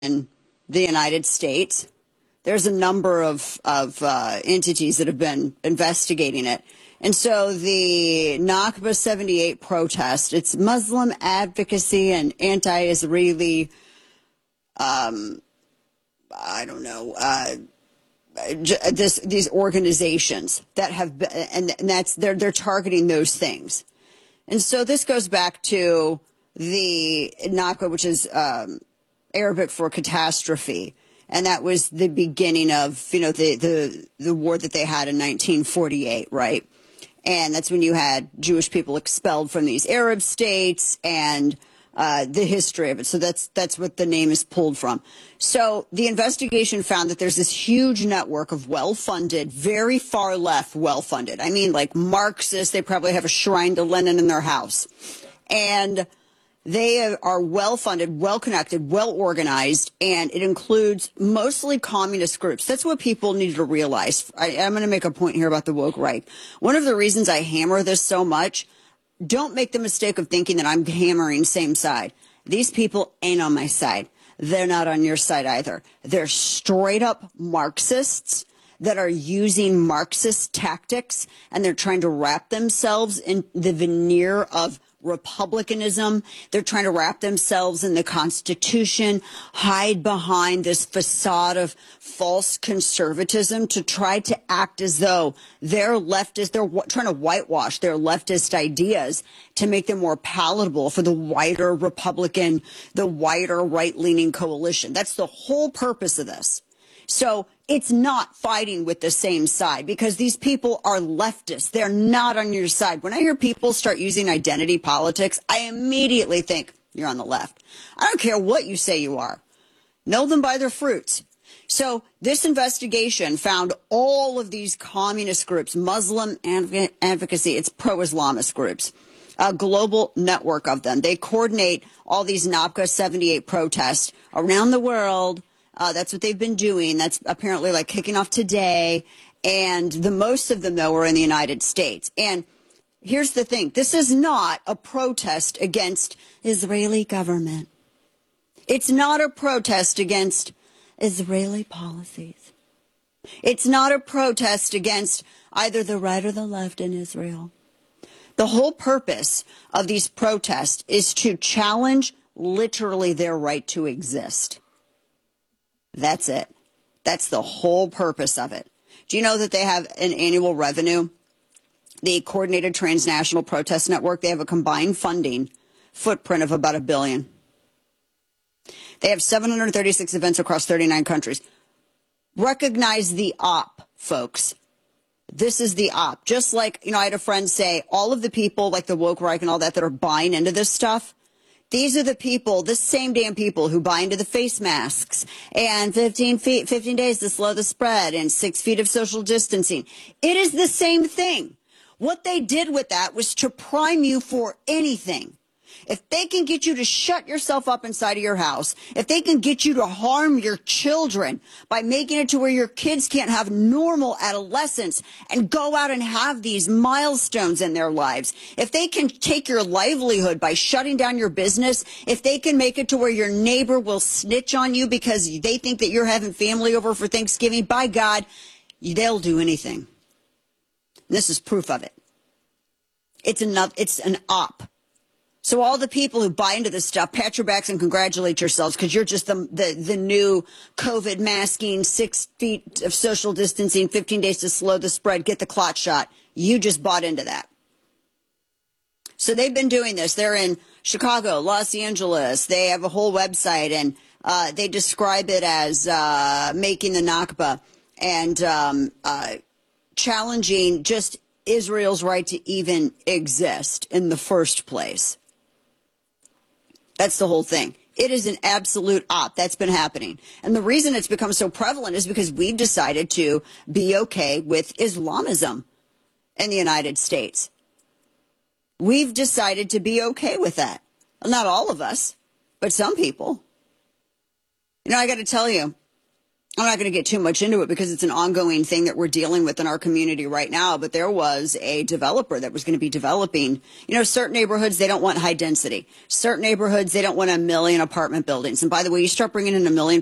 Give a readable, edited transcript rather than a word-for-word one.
the United States. There's a number of entities that have been investigating it. And so the Nakba 78 protest, it's Muslim advocacy and anti-Israeli, I don't know, these organizations that have been, and that's they're targeting those things. And so this goes back to the Nakba, which is Arabic for catastrophe. And that was the beginning of, the war that they had in 1948, right? And that's when you had Jewish people expelled from these Arab states and the history of it. So that's what the name is pulled from. So the investigation found that there's this huge network of well-funded, very far left well-funded. I mean, like Marxists, they probably have a shrine to Lenin in their house. And they are well-funded, well-connected, well-organized, and it includes mostly communist groups. That's what people need to realize. I'm going to make a point here about the woke right. One of the reasons I hammer this so much, don't make the mistake of thinking that I'm hammering same side. These people ain't on my side. They're not on your side either. They're straight-up Marxists that are using Marxist tactics, and they're trying to wrap themselves in the veneer of republicanism. They're trying to wrap themselves in the Constitution, hide behind this facade of false conservatism to try to act as though they're leftist. They're trying to whitewash their leftist ideas to make them more palatable for the wider Republican, the wider right-leaning coalition. That's the whole purpose of this. So it's not fighting with the same side because these people are leftists. They're not on your side. When I hear people start using identity politics, I immediately think you're on the left. I don't care what you say you are. Know them by their fruits. So this investigation found all of these communist groups, Muslim advocacy, it's pro-Islamist groups, a global network of them. They coordinate all these Nakba 78 protests around the world. That's what they've been doing. That's apparently like kicking off today. And the most of them, though, are in the United States. And here's the thing. This is not a protest against Israeli government. It's not a protest against Israeli policies. It's not a protest against either the right or the left in Israel. The whole purpose of these protests is to challenge literally their right to exist. That's it. That's the whole purpose of it. Do you know that they have an annual revenue? The Coordinated Transnational Protest Network, they have a combined funding footprint of about $1 billion. They have 736 events across 39 countries. Recognize the op, folks. This is the op. Just like, I had a friend say, all of the people like the woke right and all that are buying into this stuff, these are the people, the same damn people who buy into the face masks and 15 days to slow the spread and 6 feet of social distancing. It is the same thing. What they did with that was to prime you for anything. If they can get you to shut yourself up inside of your house, if they can get you to harm your children by making it to where your kids can't have normal adolescence and go out and have these milestones in their lives, if they can take your livelihood by shutting down your business, if they can make it to where your neighbor will snitch on you because they think that you're having family over for Thanksgiving, by God, they'll do anything. This is proof of it. It's an op. So all the people who buy into this stuff, pat your backs and congratulate yourselves because you're just the new COVID masking, 6 feet of social distancing, 15 days to slow the spread, get the clot shot. You just bought into that. So they've been doing this. They're in Chicago, Los Angeles. They have a whole website, and they describe it as making the Nakba and challenging just Israel's right to even exist in the first place. That's the whole thing. It is an absolute op. That's been happening. And the reason it's become so prevalent is because we've decided to be okay with Islamism in the United States. We've decided to be okay with that. Well, not all of us, but some people. I got to tell you, I'm not going to get too much into it because it's an ongoing thing that we're dealing with in our community right now. But there was a developer that was going to be developing, certain neighborhoods, they don't want high density. Certain neighborhoods, they don't want 1 million apartment buildings. And by the way, you start bringing in 1 million